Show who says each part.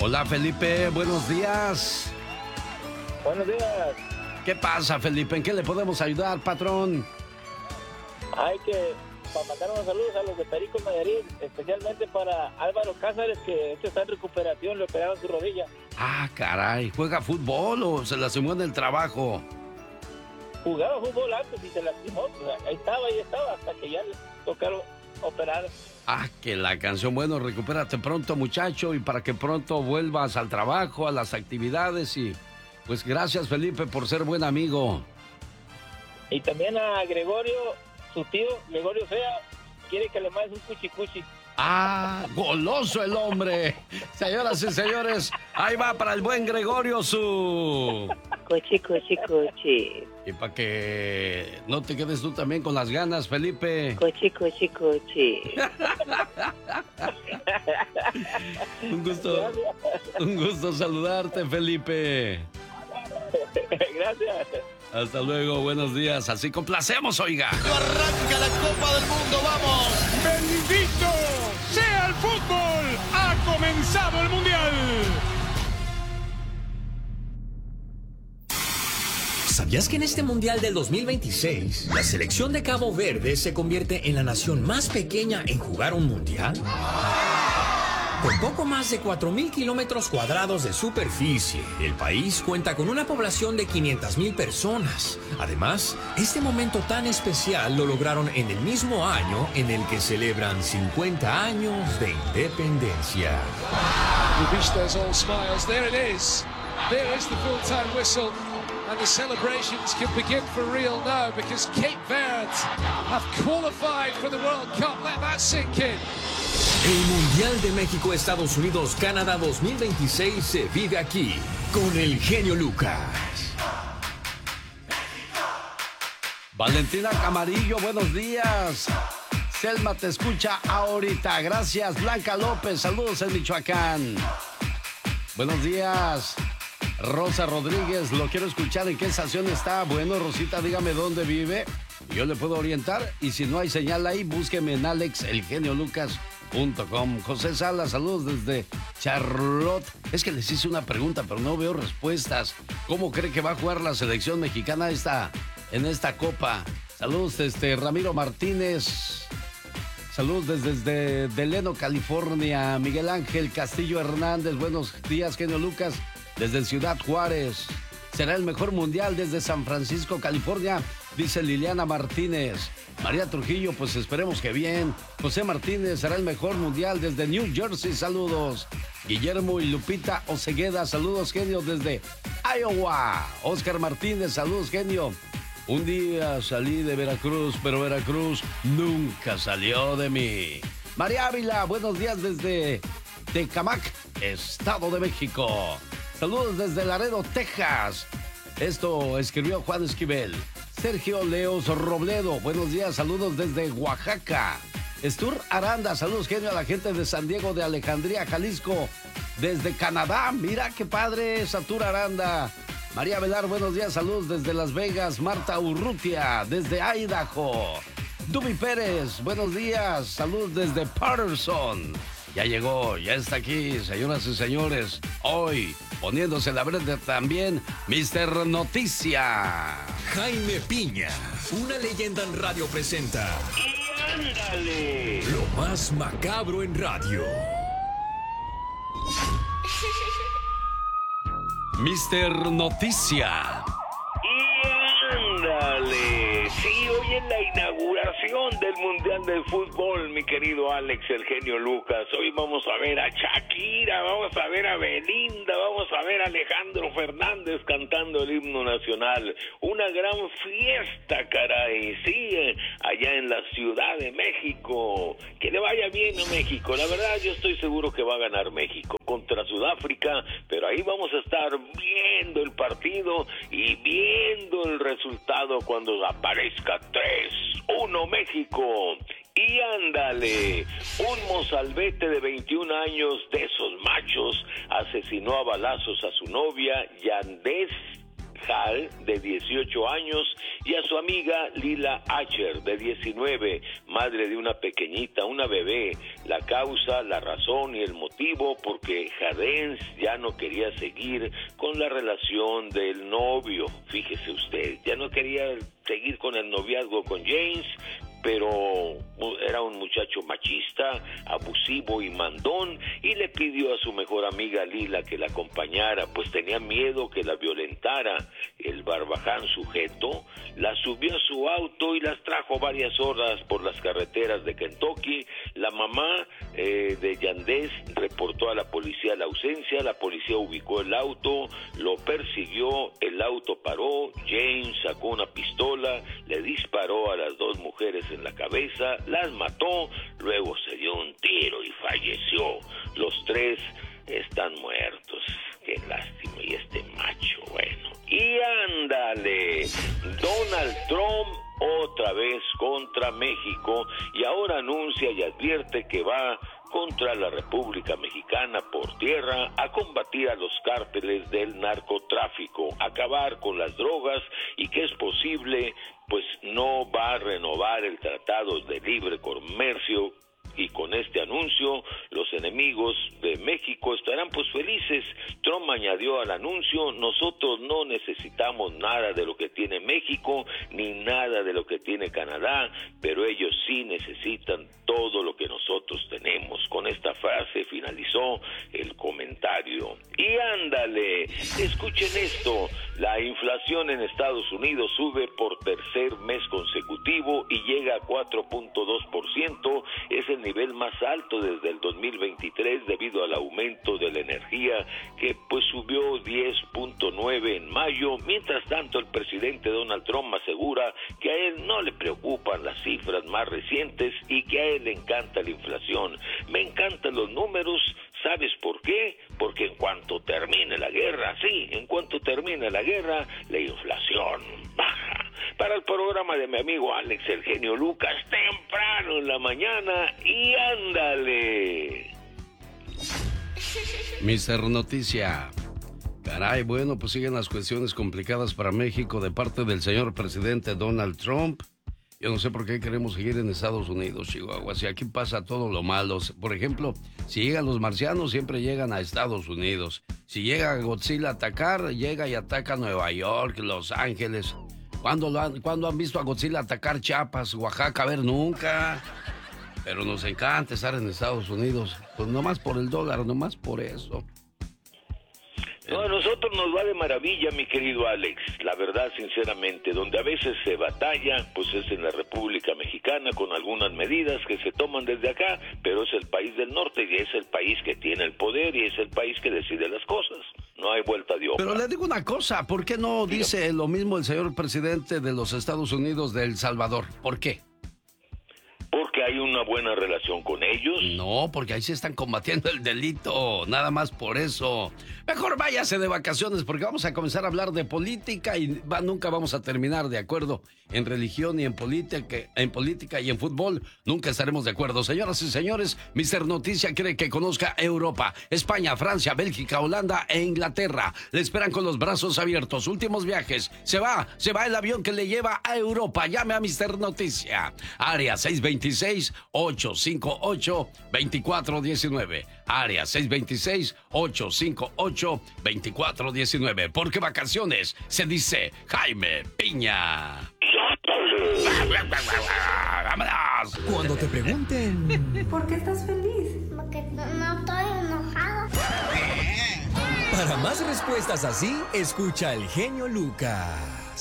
Speaker 1: Hola Felipe, buenos días.
Speaker 2: Buenos días.
Speaker 1: ¿Qué pasa, Felipe? ¿En qué le podemos ayudar, patrón?
Speaker 2: Hay que mandar unos saludos a los de Perico Nayarit, especialmente para Álvaro Cázares, que está en recuperación, le operaron su rodilla.
Speaker 1: Ah, caray, ¿juega fútbol o se lastimó en el trabajo?
Speaker 2: Jugaba fútbol antes y se lastimó, ahí estaba, hasta que ya le tocaron operar.
Speaker 1: Ah, que la canción, bueno, recupérate pronto, muchacho, y para que pronto vuelvas al trabajo, a las actividades y... Pues gracias, Felipe, por ser buen amigo.
Speaker 2: Y también a Gregorio, su tío, Gregorio Sea, quiere que le mandes un cuchicuchi.
Speaker 1: Ah, goloso el hombre. Señoras y señores, ahí va para el buen Gregorio su...
Speaker 3: Cuchi.
Speaker 1: Y para que no te quedes tú también con las ganas, Felipe.
Speaker 3: Cuchi.
Speaker 1: Un gusto saludarte, Felipe.
Speaker 2: Gracias.
Speaker 1: Hasta luego, buenos días. Así complacemos, oiga.
Speaker 4: Arranca la Copa del Mundo, vamos.
Speaker 5: ¡Bendito sea el fútbol! ¡Ha comenzado el Mundial!
Speaker 6: ¿Sabías que en este Mundial del 2026, la selección de Cabo Verde se convierte en la nación más pequeña en jugar un Mundial? Con poco más de 4,000 kilómetros cuadrados de superficie, el país cuenta con una población de 500,000 personas. Además, este momento tan especial lo lograron en el mismo año en el que celebran 50 años de independencia.
Speaker 7: There's all smiles. There it is. There is the full-time whistle. And the celebrations can begin for real now because Cape Verde have qualified for the World Cup. Let that sink in.
Speaker 6: El Mundial de México, Estados Unidos, Canadá 2026 se vive aquí con el genio Lucas.
Speaker 1: Valentina Camarillo, buenos días. Selma te escucha ahorita. Gracias, Blanca López. Saludos en Michoacán. Buenos días. Rosa Rodríguez, lo quiero escuchar. ¿En qué estación está? Bueno, Rosita, dígame dónde vive. Yo le puedo orientar. Y si no hay señal ahí, búsqueme en alexelgeniolucas.com. José Salas, saludos desde Charlotte. Es que les hice una pregunta, pero no veo respuestas. ¿Cómo cree que va a jugar la selección mexicana en esta copa? Saludos desde Ramiro Martínez. Saludos desde Delano, California. Miguel Ángel Castillo Hernández. Buenos días, genio Lucas. Desde Ciudad Juárez. Será el mejor mundial desde San Francisco, California, dice Liliana Martínez. María Trujillo, pues esperemos que bien. José Martínez, será el mejor mundial desde New Jersey, saludos. Guillermo y Lupita Ocegueda, saludos, genio, desde Iowa. Oscar Martínez, saludos, genio. Un día salí de Veracruz, pero Veracruz nunca salió de mí. María Ávila, buenos días desde Tecamac, Estado de México. Saludos desde Laredo, Texas. Esto escribió Juan Esquivel. Sergio Leos Robledo, buenos días, saludos desde Oaxaca. Estur Aranda, saludos, genio, a la gente de San Diego de Alejandría, Jalisco. Desde Canadá, mira qué padre, Satur Aranda. María Velar, buenos días, saludos desde Las Vegas. Marta Urrutia, desde Idaho. Dubi Pérez, buenos días, saludos desde Patterson. Ya llegó, ya está aquí, señoras y señores. Hoy, poniéndose la verde también, Mr. Noticia.
Speaker 6: Jaime Piña, una leyenda en radio presenta.
Speaker 8: ¡Y ándale!
Speaker 6: Lo más macabro en radio.
Speaker 1: Mr. Noticia.
Speaker 8: ¡Y ándale! Sí, hoy en la inauguración del Mundial del Fútbol, mi querido Alex, el genio Lucas. Hoy vamos a ver a Shakira, vamos a ver a Belinda, vamos a ver a Alejandro Fernández cantando el himno nacional. Una gran fiesta, caray, sí, allá en la Ciudad de México. Que le vaya bien a México. La verdad, yo estoy seguro que va a ganar México contra Sudáfrica, pero ahí vamos a estar viendo el partido y viendo el resultado cuando aparezca 3-1 México. Y ándale, un mozalbete de 21 años de esos machos asesinó a balazos a su novia Yandés Hall, de 18 años, y a su amiga Lila Acher, de 19, madre de una pequeñita, una bebé. La causa, la razón y el motivo, porque Jadens ya no quería seguir con la relación del novio. Fíjese usted, ya no quería seguir con el noviazgo con James, pero era un muchacho machista, abusivo y mandón, y le pidió a su mejor amiga Lila que la acompañara, pues tenía miedo que la violentara. El barbaján sujeto la subió a su auto y las trajo varias horas por las carreteras de Kentucky. La mamá de Yandés reportó a la policía la ausencia, la policía ubicó el auto, lo persiguió, el auto paró, James sacó una pistola, le disparó a las dos mujeres en la cabeza, las mató, luego se dio un tiro y falleció. Los tres están muertos. Qué lástima, y este macho, bueno. Y ándale, Donald Trump otra vez contra México, y ahora anuncia y advierte que va contra la República Mexicana por tierra a combatir a los cárteles del narcotráfico, acabar con las drogas, y que es posible, pues no va a renovar el Tratado de Libre Comercio. Y con este anuncio, los enemigos de México estarán pues felices. Trump añadió al anuncio: nosotros no necesitamos nada de lo que tiene México, ni nada de lo que tiene Canadá, pero ellos sí necesitan todo lo que nosotros tenemos. Con esta frase finalizó el comentario. Y ándale, escuchen esto: la inflación en Estados Unidos sube por tercer mes consecutivo y llega a 4.2%, es el nivel más alto desde el 2023 debido al aumento de la energía, que pues subió 10.9 en mayo. Mientras tanto, el presidente Donald Trump asegura que a él no le preocupan las cifras más recientes y que a él le encanta la inflación. Me encantan los números. ¿Sabes por qué? Porque en cuanto termine la guerra, sí, en cuanto termine la guerra, la inflación baja. Para el programa de mi amigo Alex, el genio Lucas, temprano en la mañana, y ándale.
Speaker 1: Mister Noticia. Caray, bueno, pues siguen las cuestiones complicadas para México de parte del señor presidente Donald Trump. Yo no sé por qué queremos seguir en Estados Unidos, Chihuahua. Si aquí pasa todo lo malo. Por ejemplo, si llegan los marcianos, siempre llegan a Estados Unidos. Si llega Godzilla a atacar, llega y ataca Nueva York, Los Ángeles. ¿Cuándo han visto a Godzilla atacar Chiapas, Oaxaca? A ver, nunca. Pero nos encanta estar en Estados Unidos. Pues nomás por el dólar, nomás por eso.
Speaker 8: No, a nosotros nos va de maravilla, mi querido Alex. La verdad, sinceramente, donde a veces se batalla, pues es en la República Mexicana, con algunas medidas que se toman desde acá, pero es el país del norte y es el país que tiene el poder y es el país que decide las cosas. No hay vuelta de hoja.
Speaker 1: Pero le digo una cosa, ¿por qué no dice lo mismo el señor presidente de los Estados Unidos de El Salvador? ¿Por qué?
Speaker 8: Porque hay una buena relación con ellos.
Speaker 1: No, porque ahí se están combatiendo el delito, nada más por eso. Mejor váyase de vacaciones, porque vamos a comenzar a hablar de política y nunca vamos a terminar de acuerdo. En religión y en política y en fútbol nunca estaremos de acuerdo. Señoras y señores, Mister Noticia quiere que conozca Europa, España, Francia, Bélgica, Holanda e Inglaterra. Le esperan con los brazos abiertos. Últimos viajes. Se va el avión que le lleva a Europa. Llame a Mister Noticia. Área 626-858-2419. Área 626-858-2419. Porque vacaciones se dice Jaime Piña. ¡Vámonos!
Speaker 6: Cuando te pregunten...
Speaker 9: ¿Por qué estás feliz?
Speaker 10: Porque no estoy enojado.
Speaker 6: Para más respuestas así, escucha al genio Lucas.